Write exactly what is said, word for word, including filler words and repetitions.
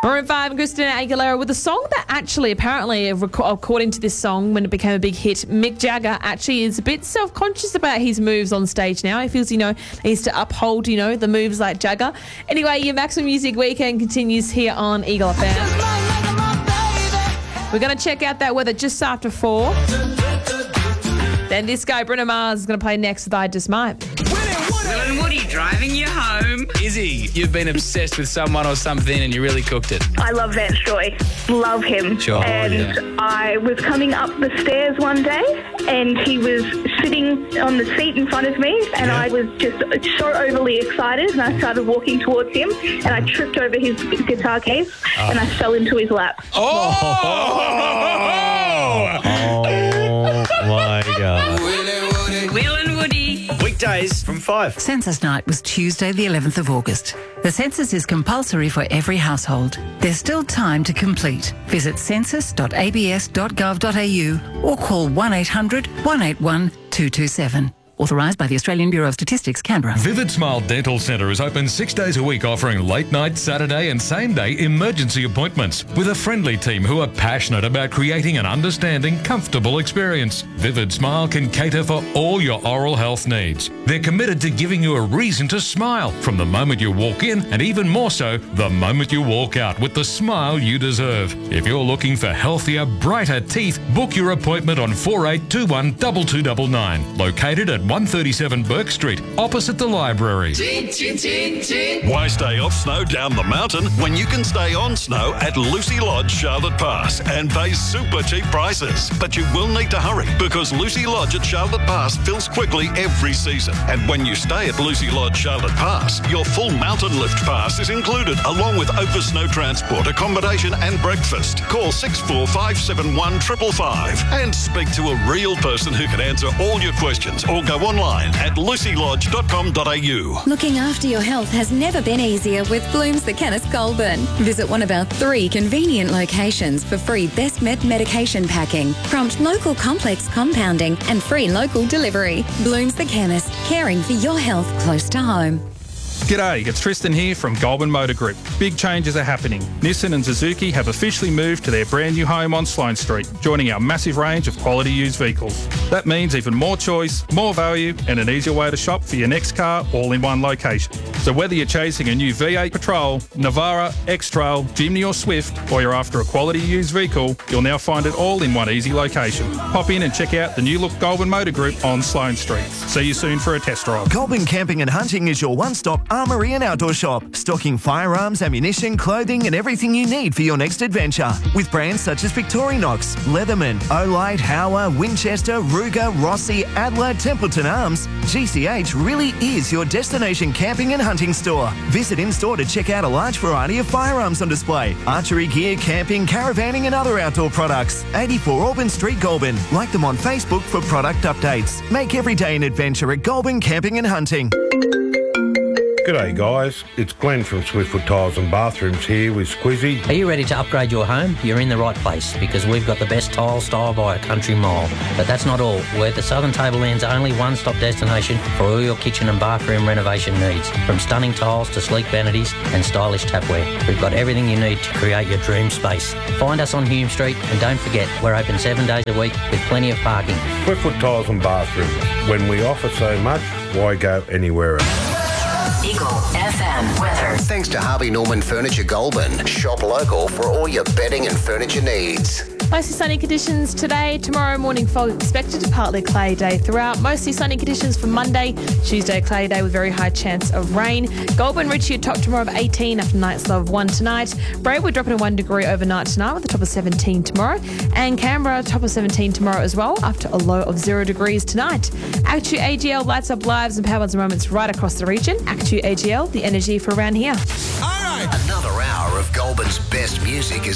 Maroon five and Christina Aguilera with a song that actually, apparently, according to this song, when it became a big hit, Mick Jagger actually is a bit self-conscious about his moves on stage now. He feels, you know, he needs to uphold, you know, the moves like Jagger. Anyway, your Maximum Music Weekend continues here on Eagle F M. We're going to check out that weather just after four. Then this guy, Bruno Mars, is going to play next with I Just Might. Will and Woody driving you home. Izzy, you've been obsessed with someone or something and you really cooked it. I love Vance Joy. Love him. Sure, and yeah. I was coming up the stairs one day and he was sitting on the seat in front of me and Yeah. I was just so overly excited and I started walking towards him and I tripped over his guitar case Ah. and I fell into his lap. Oh! Oh, my God. Will and Woody. Weekdays from five. Census night was Tuesday, the eleventh of August. The census is compulsory for every household. There's still time to complete. Visit census dot a b s dot gov dot a u or call one eight hundred, one eight one, two two seven. Authorised by the Australian Bureau of Statistics, Canberra. Vivid Smile Dental Centre is open six days a week, offering late night, Saturday and same day emergency appointments with a friendly team who are passionate about creating an understanding, comfortable experience. Vivid Smile can cater for all your oral health needs. They're committed to giving you a reason to smile from the moment you walk in and even more so the moment you walk out with the smile you deserve. If you're looking for healthier, brighter teeth, book your appointment on four eight two one, two two nine nine. Located at one thirty-seven Burke Street, opposite the library. Why stay off snow down the mountain when you can stay on snow at Lucy Lodge, Charlotte Pass and pay super cheap prices? But you will need to hurry because Lucy Lodge at Charlotte Pass fills quickly every season. And when you stay at Lucy Lodge, Charlotte Pass, your full mountain lift pass is included along with over snow transport, accommodation and breakfast. Call six four five seven one five five five and speak to a real person who can answer all your questions or go online at lucy lodge dot com dot a u. Looking after your health has never been easier with Blooms the Chemist Goulburn. Visit one of our three convenient locations for free Best Med medication packing, prompt local complex compounding and free local delivery. Blooms the Chemist, caring for your health close to home. G'day, it's Tristan here from Goulburn Motor Group. Big changes are happening. Nissan and Suzuki have officially moved to their brand new home on Sloane Street, joining our massive range of quality used vehicles. That means even more choice, more value and an easier way to shop for your next car all in one location. So whether you're chasing a new V eight Patrol, Navara, X-Trail, Jimny or Swift, or you're after a quality used vehicle, you'll now find it all in one easy location. Pop in and check out the new look Goulburn Motor Group on Sloane Street. See you soon for a test drive. Goulburn Camping and Hunting is your one-stop armoury and outdoor shop, stocking firearms, ammunition, clothing and everything you need for your next adventure. With brands such as Victorinox, Leatherman, Olight, Hauer, Winchester, Ruger, Rossi, Adler, Templeton Arms, G C H really is your destination camping and hunting store. Visit in-store to check out a large variety of firearms on display, archery gear, camping, caravanning and other outdoor products. eighty-four Auburn Street, Goulburn. Like them on Facebook for product updates. Make every day an adventure at Goulburn Camping and Hunting. G'day guys, it's Glenn from Swiftfoot Tiles and Bathrooms here with Squizzy. Are you ready to upgrade your home? You're in the right place because we've got the best tile style by a country mile. But that's not all. We're the Southern Tableland's only one-stop destination for all your kitchen and bathroom renovation needs. From stunning tiles to sleek vanities and stylish tapware. We've got everything you need to create your dream space. Find us on Hume Street and don't forget, we're open seven days a week with plenty of parking. Swiftfoot Tiles and Bathrooms. When we offer so much, why go anywhere else? Eagle F M weather. Thanks to Harvey Norman Furniture Goulburn. Shop local for all your bedding and furniture needs. Mostly sunny conditions today. Tomorrow morning fog expected. Partly cloudy day throughout. Mostly sunny conditions for Monday. Tuesday cloudy day with very high chance of rain. Goulburn Ritchie a top tomorrow of eighteen after night's low of one tonight. Braidwood dropping to one degree overnight tonight with a top of seventeen tomorrow. And Canberra top of seventeen tomorrow as well after a low of zero degrees tonight. Actu A G L lights up lives and power and moments right across the region. Actu A G L, the energy for around here. Another hour of Goulburn's best music is